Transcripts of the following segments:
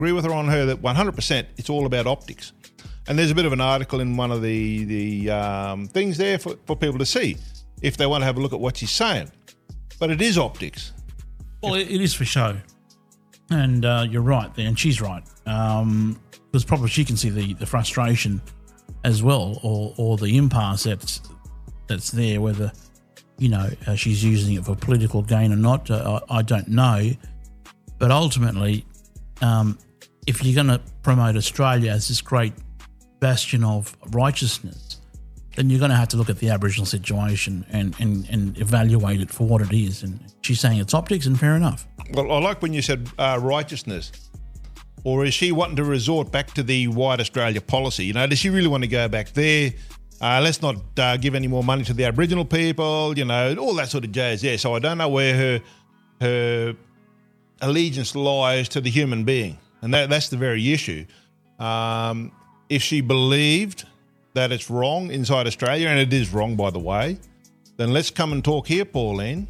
agree with her on her that 100% it's all about optics. And there's a bit of an article in one of the things there for people to see if they want to have a look at what she's saying. But it is optics. Well, it is for show. And you're right there, and she's right. Because probably she can see the frustration as well, or the impasse that's there, whether, she's using it for political gain or not, I don't know. But ultimately, if you're going to promote Australia as this great bastion of righteousness, then you're going to have to look at the Aboriginal situation and evaluate it for what it is. And she's saying it's optics, and fair enough. Well, I like when you said righteousness. Or is she wanting to resort back to the white Australia policy? Does she really want to go back there? Let's not give any more money to the Aboriginal people, all that sort of jazz. Yeah, so I don't know where her allegiance lies to the human being. And that's the very issue. If she believed that it's wrong inside Australia, and it is wrong, by the way, then let's come and talk here, Pauline.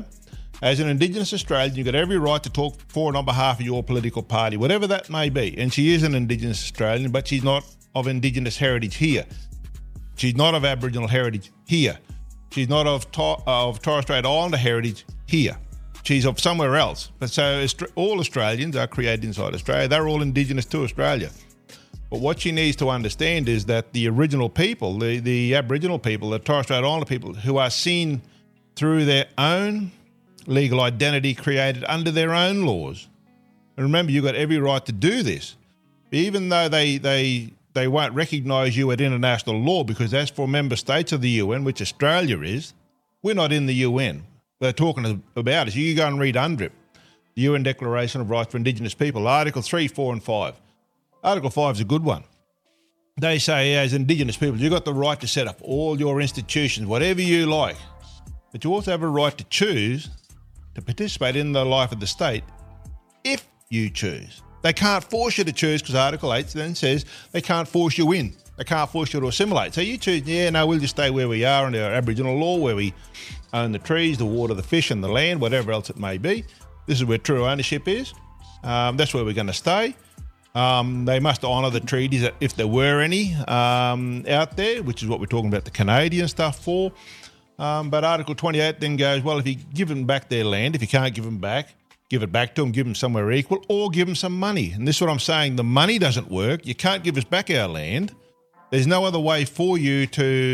As an Indigenous Australian, you've got every right to talk for and on behalf of your political party, whatever that may be. And she is an Indigenous Australian, but she's not of Indigenous heritage here. She's not of Aboriginal heritage here. She's not of Torres Strait Islander heritage here. She's of somewhere else. But so all Australians are created inside Australia. They're all Indigenous to Australia. But what she needs to understand is that the original people, the Aboriginal people, the Torres Strait Islander people, who are seen through their own legal identity created under their own laws. And remember, you've got every right to do this. Even though they won't recognise you at international law, because that's for member states of the UN, which Australia is. We're not in the UN. They're talking about it. You go and read UNDRIP, the UN Declaration of Rights for Indigenous People, Article 3, 4 and 5. Article 5 is a good one. They say, as Indigenous people, you've got the right to set up all your institutions, whatever you like. But you also have a right to choose to participate in the life of the state if you choose. They can't force you to choose, because Article 8 then says they can't force you in. They can't force you to assimilate. So you choose, we'll just stay where we are under our Aboriginal law, where we own the trees, the water, the fish and the land, whatever else it may be. This is where true ownership is. That's where we're going to stay. They must honour the treaties, if there were any out there, which is what we're talking about the Canadian stuff for. But Article 28 then goes, well, if you give them back their land, if you can't give them back, give it back to them, give them somewhere equal, or give them some money. And this is what I'm saying. The money doesn't work. You can't give us back our land. There's no other way for you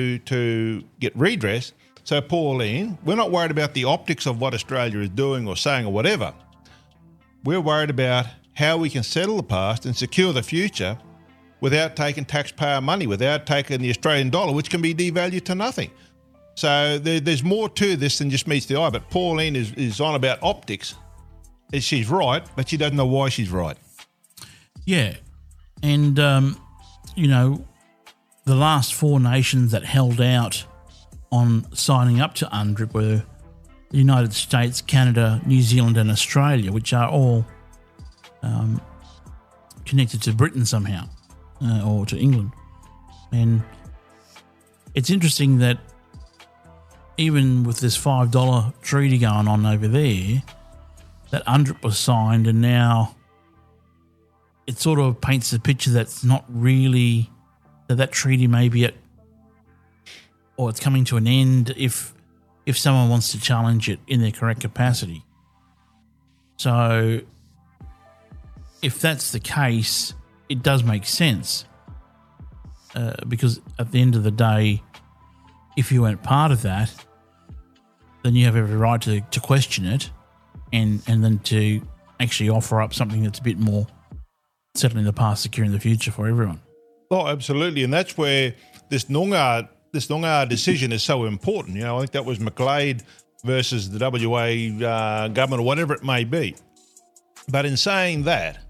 to get redress. So, Pauline, we're not worried about the optics of what Australia is doing or saying or whatever. We're worried about how we can settle the past and secure the future without taking taxpayer money, without taking the Australian dollar, which can be devalued to nothing. So there's more to this than just meets the eye. But Pauline is on about optics. She's right, but she doesn't know why she's right. Yeah. And, the last four nations that held out on signing up to UNDRIP were the United States, Canada, New Zealand and Australia, which are all connected to Britain somehow, or to England. And it's interesting that even with this $5 treaty going on over there, that UNDRIP was signed, and now it sort of paints a picture that's not really, that treaty may be or it's coming to an end if someone wants to challenge it in their correct capacity. So if that's the case, it does make sense, because at the end of the day, if you weren't part of that, then you have every right to question it and then to actually offer up something that's a bit more settling the past, securing the future for everyone. Oh, absolutely. And that's where this Noongar decision is so important. I think that was McGlade versus the WA government or whatever it may be. But in saying that,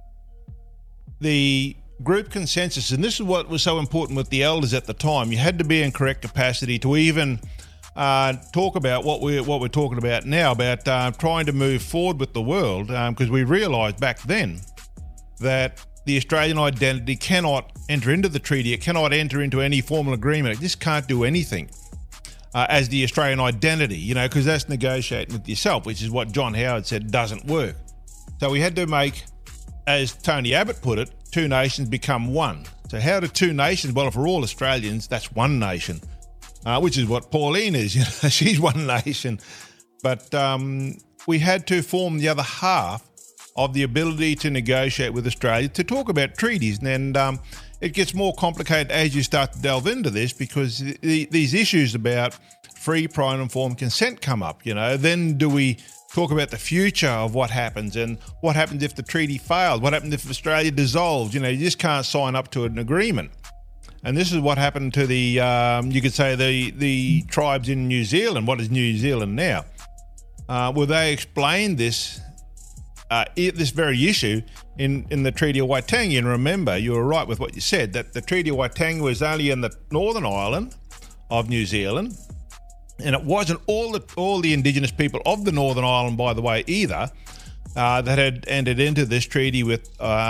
the group consensus, and this is what was so important with the elders at the time, you had to be in correct capacity to even talk about what we're talking about now, about trying to move forward with the world, because we realised back then that the Australian identity cannot enter into the treaty. It cannot enter into any formal agreement. It just can't do anything as the Australian identity, because that's negotiating with yourself, which is what John Howard said doesn't work. So we had to make as Tony Abbott put it, two nations become one. So how do two nations? Well, if we're all Australians, that's one nation, which is what Pauline is. You know, she's one nation. But we had to form the other half of the ability to negotiate with Australia to talk about treaties. And it gets more complicated as you start to delve into this, because these issues about free, prior and informed consent come up. You know, then do we talk about the future of what happens, and what happens if the treaty fails? What happens if Australia dissolves? You know, you just can't sign up to an agreement. And this is what happened to the, you could say, the tribes in New Zealand. What is New Zealand now? Well, they explained this very issue in the Treaty of Waitangi. And remember, you were right with what you said, that the Treaty of Waitangi was only in the Northern Island of New Zealand. And it wasn't all the Indigenous people of the Northern Island, by the way, either, that had entered into this treaty with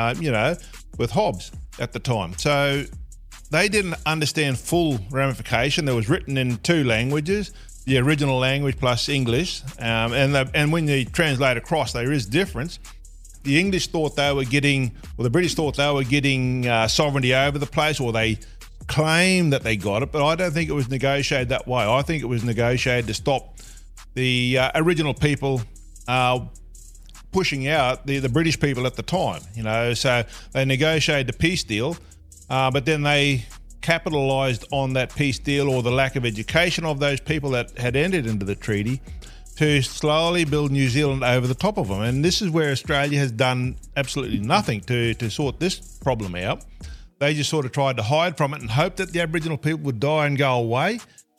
Hobbes at the time. So they didn't understand full ramification. It was written in two languages, the original language plus English, and when you translate across, there is difference. The English thought they were getting, or the British thought they were getting sovereignty over the place, or they claim that they got it, but I don't think it was negotiated that way. I think it was negotiated to stop the original people pushing out the British people at the time. You know, so they negotiated the peace deal, but then they capitalised on that peace deal, or the lack of education of those people that had entered into the treaty, to slowly build New Zealand over the top of them. And this is where Australia has done absolutely nothing to sort this problem out. They just sort of tried to hide from it and hope that the Aboriginal people would die and go away.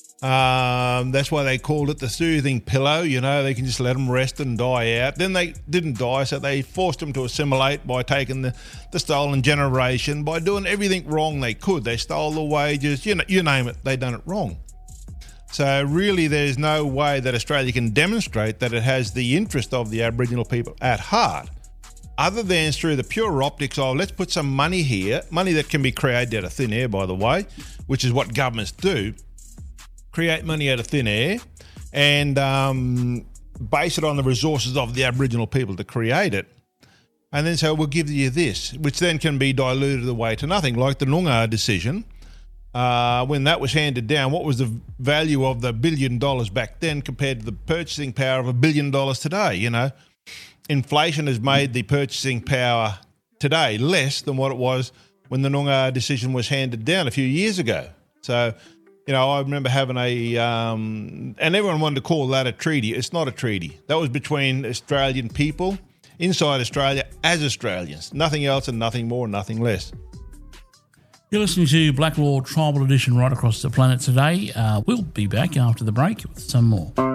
That's why they called it the soothing pillow. You know, they can just let them rest and die out. Then they didn't die, so they forced them to assimilate by taking the stolen generation, by doing everything wrong they could. They stole the wages, you name it, they done it wrong. So really there's no way that Australia can demonstrate that it has the interest of the Aboriginal people at heart, other than through the pure optics of, let's put some money here, money that can be created out of thin air, by the way, which is what governments do, create money out of thin air and base it on the resources of the Aboriginal people to create it. And then say, we'll give you this, which then can be diluted away to nothing, like the Noongar decision. When that was handed down, what was the value of the $1 billion back then compared to the purchasing power of $1 billion today? You know, inflation has made the purchasing power today less than what it was when the Noongar decision was handed down a few years ago. So, you know, I remember having and everyone wanted to call that a treaty. It's not a treaty. That was between Australian people inside Australia as Australians. Nothing else and nothing more, nothing less. You're listening to Black Law Tribal Edition right across the planet today. We'll be back after the break with some more.